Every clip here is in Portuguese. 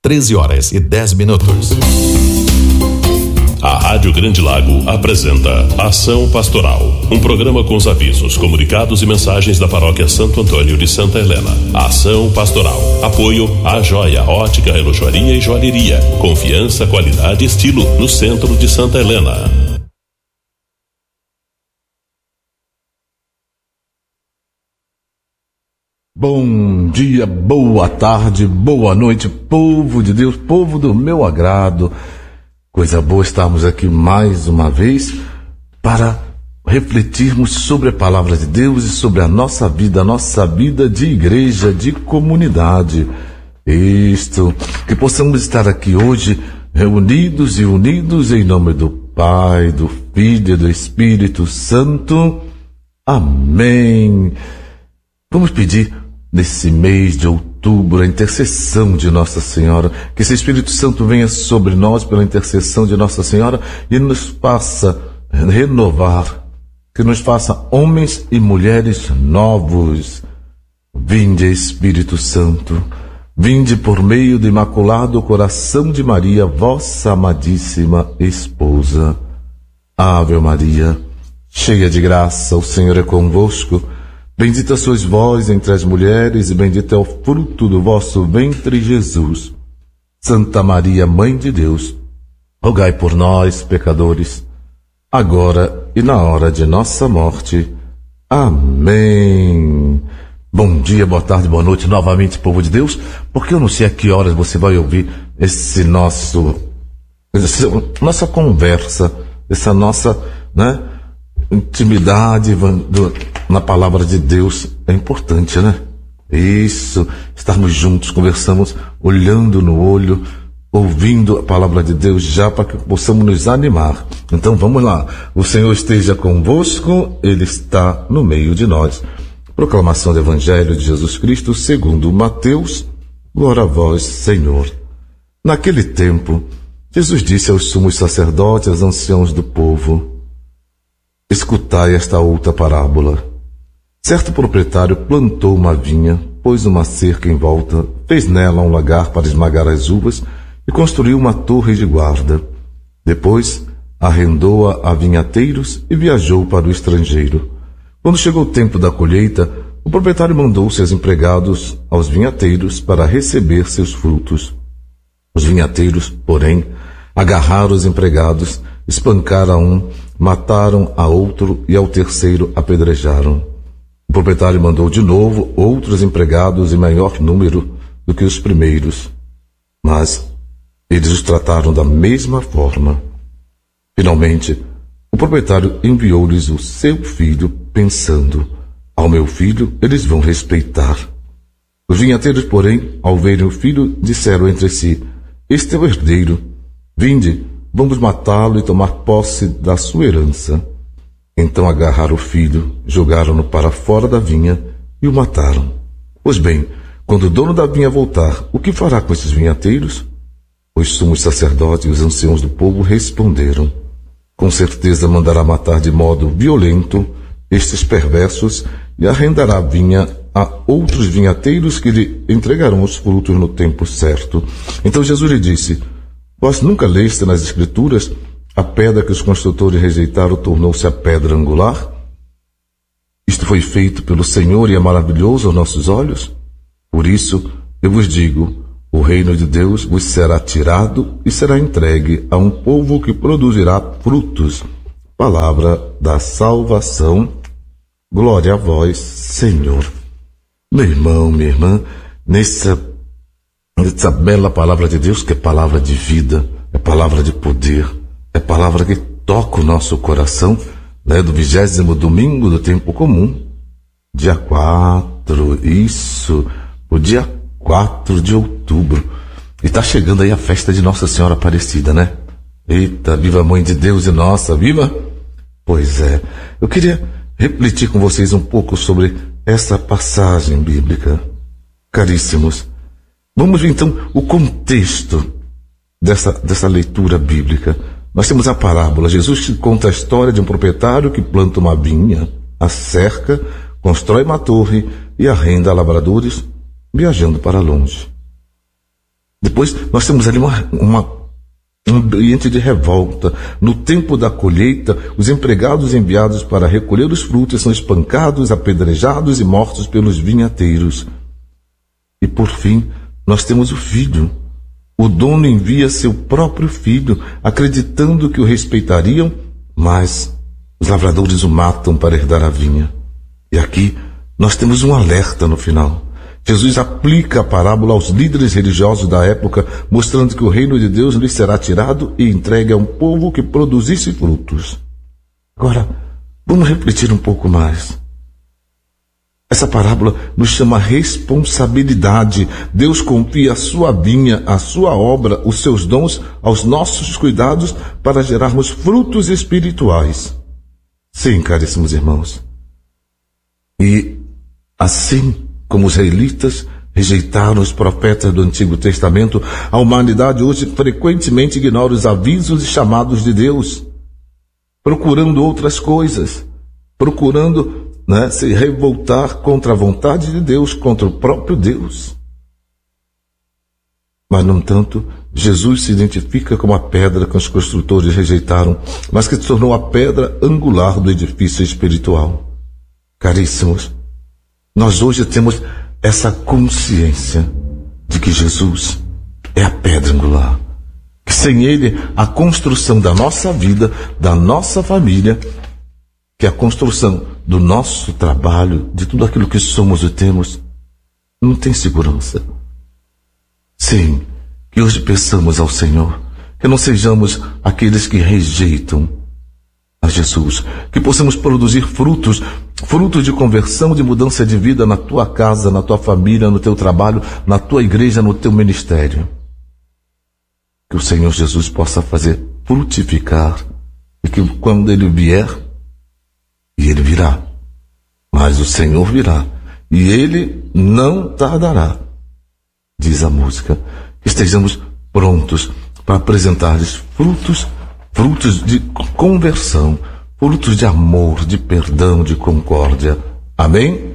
13h10. A Rádio Grande Lago apresenta Ação Pastoral, um programa com os avisos, comunicados e mensagens da Paróquia Santo Antônio de Santa Helena. Ação Pastoral. Apoio à Joia, Ótica, Relojoaria e Joalheria. Confiança, qualidade e estilo no centro de Santa Helena. Bom dia, boa tarde, boa noite, povo de Deus, povo do meu agrado. Coisa boa estarmos aqui mais uma vez para refletirmos sobre a palavra de Deus e sobre a nossa vida de igreja, de comunidade. Que possamos estar aqui hoje reunidos e unidos em nome do Pai, do Filho e do Espírito Santo. Amém. Vamos pedir nesse mês de outubro a intercessão de Nossa Senhora, que esse Espírito Santo venha sobre nós pela intercessão de Nossa Senhora e nos faça renovar, que nos faça homens e mulheres novos. Vinde, Espírito Santo, vinde por meio do Imaculado Coração de Maria, vossa amadíssima esposa. Ave Maria, cheia de graça, o Senhor é convosco. Bendita sois vós entre as mulheres, e bendito é o fruto do vosso ventre, Jesus. Santa Maria, Mãe de Deus, rogai por nós, pecadores, agora e na hora de nossa morte. Amém. Bom dia, boa tarde, boa noite novamente, povo de Deus, porque eu não sei a que horas você vai ouvir essa nossa conversa, essa nossa, intimidade na palavra de Deus é importante, né? Isso, estarmos juntos, conversamos, olhando no olho, ouvindo a palavra de Deus já para que possamos nos animar. Então vamos lá, o Senhor esteja convosco, Ele está no meio de nós. Proclamação do Evangelho de Jesus Cristo segundo Mateus. Glória a vós, Senhor. Naquele tempo, Jesus disse aos sumos sacerdotes, aos anciãos do povo: escutai esta outra parábola. Certo proprietário plantou uma vinha, pôs uma cerca em volta, fez nela um lagar para esmagar as uvas e construiu uma torre de guarda. Depois, arrendou-a a vinhateiros e viajou para o estrangeiro. Quando chegou o tempo da colheita, o proprietário mandou seus empregados aos vinhateiros para receber seus frutos. Os vinhateiros, porém, agarraram os empregados, espancaram a um, mataram a outro e ao terceiro apedrejaram. O proprietário mandou de novo outros empregados em maior número do que os primeiros, mas eles os trataram da mesma forma. Finalmente, o proprietário enviou-lhes o seu filho, pensando: ao meu filho eles vão respeitar. Os vinhateiros, porém, ao verem o filho, disseram entre si: este é o herdeiro, vinde, vamos matá-lo e tomar posse da sua herança. Então agarraram o filho, jogaram-no para fora da vinha e o mataram. Pois bem, quando o dono da vinha voltar, o que fará com esses vinhateiros? Os sumos sacerdotes e os anciãos do povo responderam: com certeza mandará matar de modo violento estes perversos e arrendará a vinha a outros vinhateiros que lhe entregarão os frutos no tempo certo. Então Jesus lhe disse: vós nunca leste nas Escrituras: a pedra que os construtores rejeitaram tornou-se a pedra angular? Isto foi feito pelo Senhor e é maravilhoso aos nossos olhos? Por isso, eu vos digo, o reino de Deus vos será tirado e será entregue a um povo que produzirá frutos. Palavra da salvação. Glória a vós, Senhor. Meu irmão, minha irmã, nessa bela palavra de Deus, que é palavra de vida, é palavra de poder, é palavra que toca o nosso coração, do 20º domingo do tempo comum, dia 4, o dia 4 de outubro. E está chegando aí a festa de Nossa Senhora Aparecida, né? Eita, viva a Mãe de Deus e nossa, viva! Pois é, eu queria refletir com vocês um pouco sobre essa passagem bíblica. Caríssimos, vamos ver então o contexto dessa leitura bíblica. Nós temos a parábola. Jesus que conta a história de um proprietário que planta uma vinha, a cerca, constrói uma torre e arrenda a lavradores viajando para longe. Depois nós temos ali um ambiente de revolta. No tempo da colheita, os empregados enviados para recolher os frutos são espancados, apedrejados e mortos pelos vinhateiros. E por fim, nós temos o filho. O dono envia seu próprio filho, acreditando que o respeitariam, mas os lavradores o matam para herdar a vinha. E aqui nós temos um alerta no final. Jesus aplica a parábola aos líderes religiosos da época, mostrando que o reino de Deus lhes será tirado e entregue a um povo que produzisse frutos. Agora, vamos refletir um pouco mais. Essa parábola nos chama a responsabilidade. Deus confia a sua vinha, a sua obra, os seus dons aos nossos cuidados para gerarmos frutos espirituais. Sim, caríssimos irmãos. E assim como os israelitas rejeitaram os profetas do Antigo Testamento, a humanidade hoje frequentemente ignora os avisos e chamados de Deus, procurando outras coisas, procurando se revoltar contra a vontade de Deus, contra o próprio Deus. Mas, no entanto, Jesus se identifica como a pedra que os construtores rejeitaram, mas que se tornou a pedra angular do edifício espiritual. Caríssimos, nós hoje temos essa consciência de que Jesus é a pedra angular, que sem Ele a construção da nossa vida, da nossa família, que a construção do nosso trabalho, de tudo aquilo que somos e temos, não tem segurança. Sim, que hoje peçamos ao Senhor, que não sejamos aqueles que rejeitam a Jesus, que possamos produzir frutos de conversão, de mudança de vida na tua casa, na tua família, no teu trabalho, na tua igreja, no teu ministério. Que o Senhor Jesus possa fazer frutificar e que quando Ele vier, e Ele virá, mas o Senhor virá e Ele não tardará, diz a música, que estejamos prontos para apresentar-lhes frutos de conversão, frutos de amor, de perdão, de concórdia. Amém?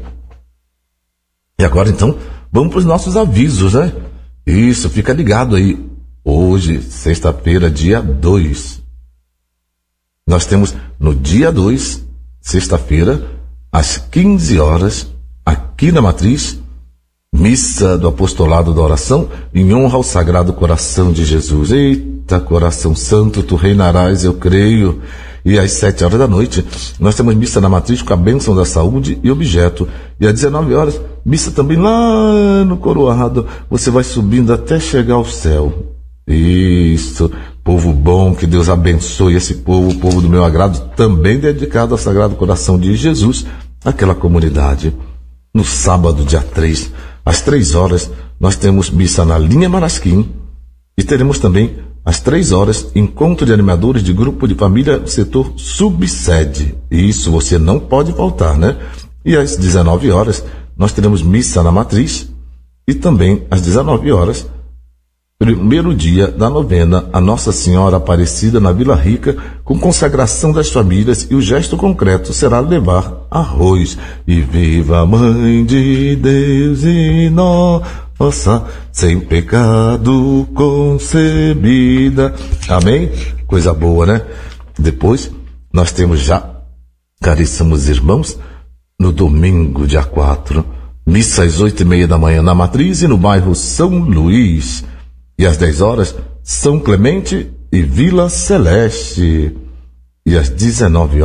E agora então, vamos para os nossos avisos, né? Isso, fica ligado aí. Hoje, sexta-feira, dia 2. Nós temos no dia 2, sexta-feira, às 15 horas, aqui na Matriz, missa do Apostolado da Oração, em honra ao Sagrado Coração de Jesus. Eita, Coração Santo, tu reinarás, eu creio. E às 7 horas da noite, nós temos missa na Matriz com a bênção da saúde e objeto. E às 19 horas, missa também lá no Coroado. Você vai subindo até chegar ao céu. Isso, povo bom, que Deus abençoe esse povo, o povo do meu agrado, também dedicado ao Sagrado Coração de Jesus, aquela comunidade. No sábado, dia 3, às 3 horas, nós temos missa na linha Marasquim e teremos também, às 3 horas, encontro de animadores de grupo de família, setor subsede. Isso você não pode faltar, né? E às 19 horas, nós teremos missa na Matriz e também, às 19 horas, primeiro dia da novena a Nossa Senhora Aparecida na Vila Rica, com consagração das famílias, e o gesto concreto será levar arroz. E viva a Mãe de Deus e nossa, sem pecado concebida. Amém? Coisa boa, né? Depois, nós temos já, caríssimos irmãos, no domingo, dia 4, missa às 8h30 da manhã na Matriz e no bairro São Luís. E às 10 horas, São Clemente e Vila Celeste. E às 19